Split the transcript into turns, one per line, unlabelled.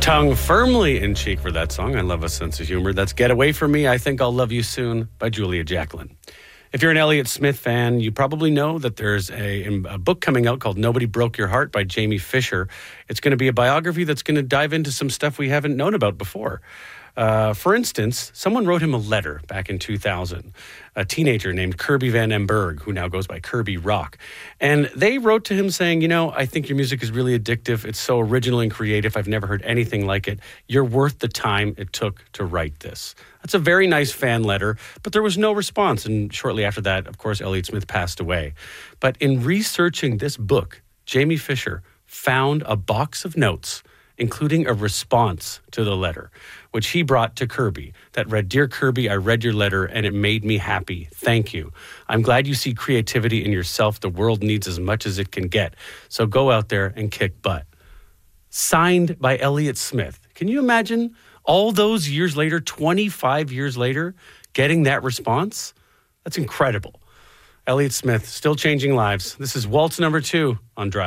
Tongue firmly in cheek for that song. I love a sense of humor. That's Get Away From Me, I Think I'll Love You Soon by Julia Jacklin. If you're an Elliott Smith fan, you probably know that there's a book coming out called Nobody Broke Your Heart by Jamie Fisher. It's going to be a biography that's going to dive into some stuff we haven't known about before. For instance, someone wrote him a letter back in 2000, a teenager named Kirby Van Emberg, who now goes by Kirby Rock. And they wrote to him saying, you know, I think your music is really addictive. It's so original and creative. I've never heard anything like it. You're worth the time it took to write this. That's a very nice fan letter, but there was no response. And shortly after that, of course, Elliott Smith passed away. But in researching this book, Jamie Fisher found a box of notes including a response to the letter, which he brought to Kirby that read, "Dear Kirby, I read your letter and it made me happy. Thank you. I'm glad you see creativity in yourself. The world needs as much as it can get. So go out there and kick butt." Signed by Elliott Smith. Can you imagine all those years later, 25 years later, getting that response? That's incredible. Elliott Smith still changing lives. This is Waltz number 2 on Drive.